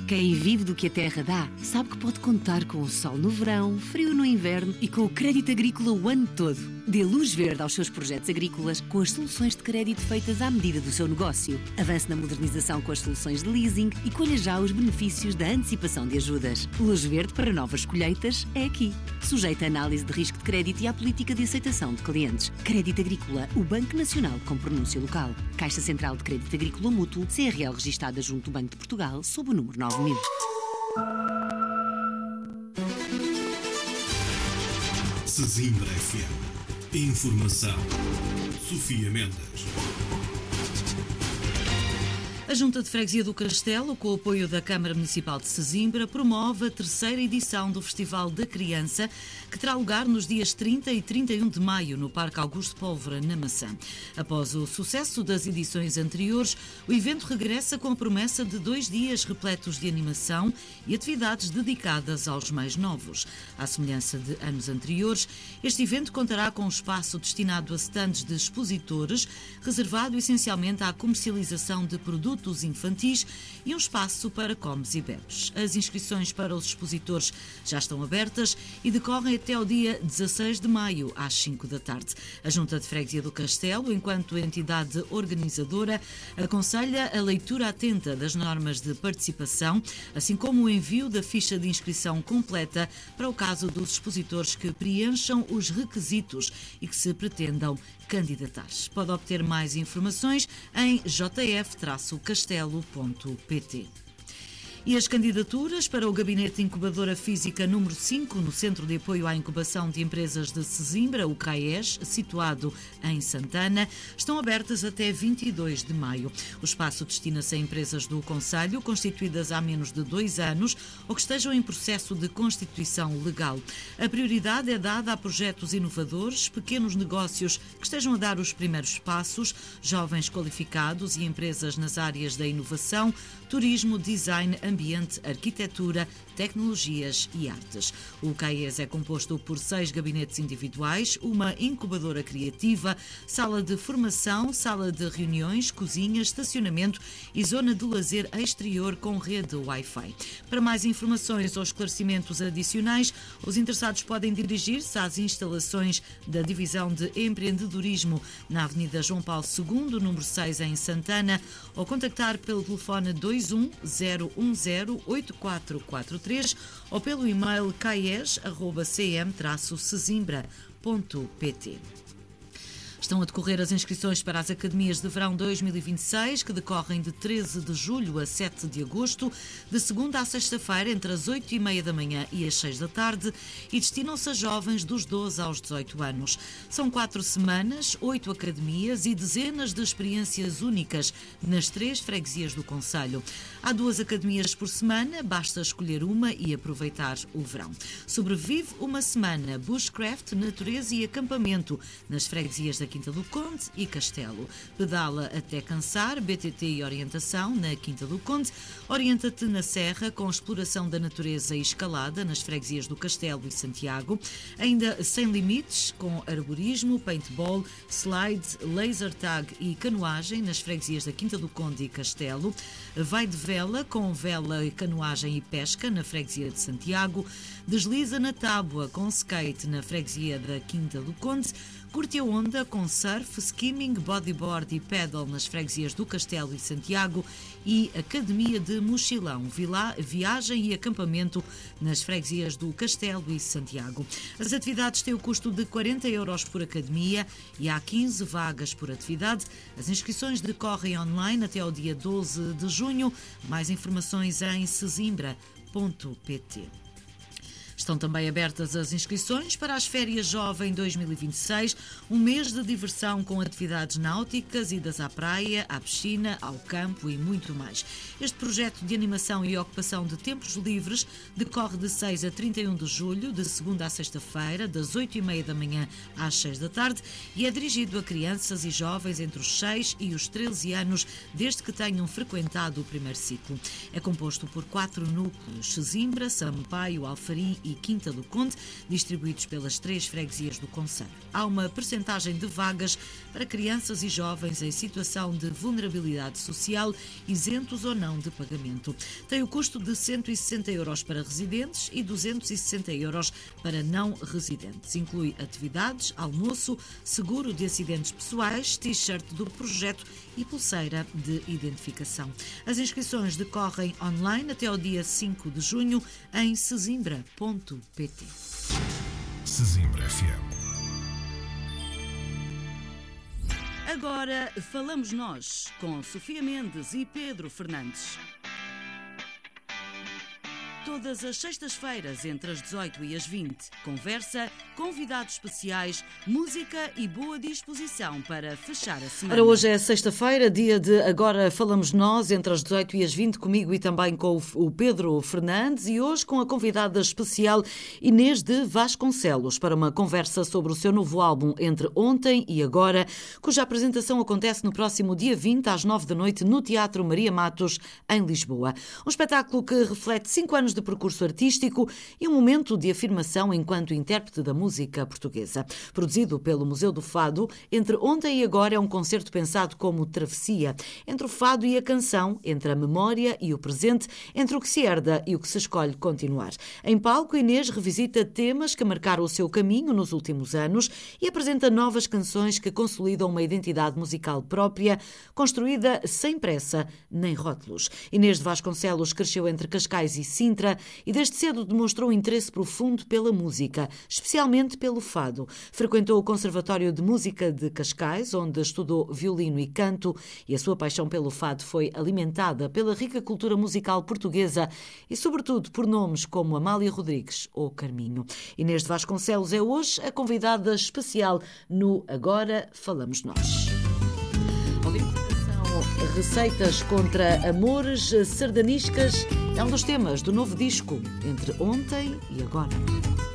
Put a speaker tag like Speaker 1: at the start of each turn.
Speaker 1: Quem vive do que a terra dá, sabe que pode contar com o sol no verão, frio no inverno e com o crédito agrícola o ano todo. Dê luz verde aos seus projetos agrícolas com as soluções de crédito feitas à medida do seu negócio. Avance na modernização com as soluções de leasing e colha já os benefícios da antecipação de ajudas. Luz verde para novas colheitas é aqui. Sujeita a análise de risco de crédito e à política de aceitação de clientes. Crédito Agrícola, o Banco Nacional com pronúncia local. Caixa Central de Crédito Agrícola Mútuo, CRL registada junto do Banco de Portugal, sob o número 9000.
Speaker 2: Sesimbra FM. Informação. Sofia Mendes.
Speaker 3: A Junta de Freguesia do Castelo, com o apoio da Câmara Municipal de Sesimbra, promove a terceira edição do Festival da Criança, que terá lugar nos dias 30 e 31 de maio, no Parque Augusto Pólvora, na Maçã. Após o sucesso das edições anteriores, o evento regressa com a promessa de 2 dias repletos de animação e atividades dedicadas aos mais novos. À semelhança de anos anteriores, este evento contará com um espaço destinado a stands de expositores, reservado essencialmente à comercialização de produtos infantis e um espaço para comes e bebes. As inscrições para os expositores já estão abertas e decorrem até ao dia 16 de maio, às 5 da tarde. A Junta de Freguesia do Castelo, enquanto entidade organizadora, aconselha a leitura atenta das normas de participação, assim como o envio da ficha de inscrição completa para o caso dos expositores que preencham os requisitos e que se pretendam candidatar. Pode obter mais informações em jf-castelo.pt. E as candidaturas para o Gabinete Incubadora Física número 5, no Centro de Apoio à Incubação de Empresas de Sesimbra, o CAES, situado em Santana, estão abertas até 22 de maio. O espaço destina-se a empresas do concelho constituídas há menos de 2 anos ou que estejam em processo de constituição legal. A prioridade é dada a projetos inovadores, pequenos negócios que estejam a dar os primeiros passos, jovens qualificados e empresas nas áreas da inovação, turismo, design, ambiente, arquitetura, tecnologias e artes. O CAES é composto por 6 gabinetes individuais, uma incubadora criativa, sala de formação, sala de reuniões, cozinha, estacionamento e zona de lazer exterior com rede Wi-Fi. Para mais informações ou esclarecimentos adicionais, os interessados podem dirigir-se às instalações da Divisão de Empreendedorismo na Avenida João Paulo II, número 6, em Santana, ou contactar pelo telefone 210108443 ou pelo e-mail caes@cm-sesimbra.pt. Estão a decorrer as inscrições para as Academias de Verão 2026, que decorrem de 13 de julho a 7 de agosto, de segunda à sexta-feira, entre as 8h30 da manhã e as 6 da tarde, e destinam-se a jovens dos 12 aos 18 anos. São 4 semanas, 8 academias e dezenas de experiências únicas nas 3 freguesias do concelho. Há 2 academias por semana, basta escolher uma e aproveitar o verão. Sobrevive uma semana Bushcraft, natureza e acampamento nas freguesias da Quinta do Conde e Castelo. Pedala até cansar, BTT e orientação na Quinta do Conde. Orienta-te na Serra com exploração da natureza e escalada nas freguesias do Castelo e Santiago. Ainda sem limites com arborismo, paintball, slide, laser tag e canoagem nas freguesias da Quinta do Conde e Castelo. Vai de vela com vela, canoagem e pesca na freguesia de Santiago. Desliza na tábua com skate na freguesia da Quinta do Conde. Curte a onda com surf, skimming, bodyboard e paddle nas freguesias do Castelo e Santiago e Academia de Mochilão, viagem e acampamento nas freguesias do Castelo e Santiago. As atividades têm o custo de 40 euros por academia e há 15 vagas por atividade. As inscrições decorrem online até ao dia 12 de junho. Mais informações em sesimbra.pt. Estão também abertas as inscrições para as Férias Jovem 2026, um mês de diversão com atividades náuticas, idas à praia, à piscina, ao campo e muito mais. Este projeto de animação e ocupação de tempos livres decorre de 6 a 31 de julho, de segunda a sexta-feira, das 8h30 da manhã às 6 da tarde, e é dirigido a crianças e jovens entre os 6 e os 13 anos, desde que tenham frequentado o primeiro ciclo. É composto por 4 núcleos: Sesimbra, Sampaio, Alfarim e Quinta do Conde, distribuídos pelas 3 freguesias do concelho. Há uma percentagem de vagas para crianças e jovens em situação de vulnerabilidade social, isentos ou não de pagamento. Tem o custo de €160 para residentes e €260 para não residentes. Inclui atividades, almoço, seguro de acidentes pessoais, t-shirt do projeto e pulseira de identificação. As inscrições decorrem online até ao dia 5 de junho em sesimbra.pt.
Speaker 2: Sesimbra FM.
Speaker 4: Agora falamos nós, com Sofia Mendes e Pedro Fernandes. Todas as sextas-feiras, entre as 18 e as 20. Conversa, convidados especiais, música e boa disposição para fechar a semana.
Speaker 3: Ora, hoje é sexta-feira, dia de Agora Falamos Nós, entre as 18 e as 20, comigo e também com o Pedro Fernandes, e hoje com a convidada especial Inês de Vasconcelos, para uma conversa sobre o seu novo álbum Entre Ontem e Agora, cuja apresentação acontece no próximo dia 20, às 9 da noite, no Teatro Maria Matos, em Lisboa. Um espetáculo que reflete 5 anos de percurso artístico e um momento de afirmação enquanto intérprete da música portuguesa. Produzido pelo Museu do Fado, Entre Ontem e Agora é um concerto pensado como travessia entre o fado e a canção, entre a memória e o presente, entre o que se herda e o que se escolhe continuar. Em palco, Inês revisita temas que marcaram o seu caminho nos últimos anos e apresenta novas canções que consolidam uma identidade musical própria, construída sem pressa nem rótulos. Inês de Vasconcelos cresceu entre Cascais e Sintra e desde cedo demonstrou um interesse profundo pela música, especialmente pelo fado. Frequentou o Conservatório de Música de Cascais, onde estudou violino e canto, e a sua paixão pelo fado foi alimentada pela rica cultura musical portuguesa e, sobretudo, por nomes como Amália Rodrigues ou Carminho. Inês de Vasconcelos é hoje a convidada especial no Agora Falamos Nós. Receitas contra amores sardaniscas é um dos temas do novo disco Entre Ontem e Agora.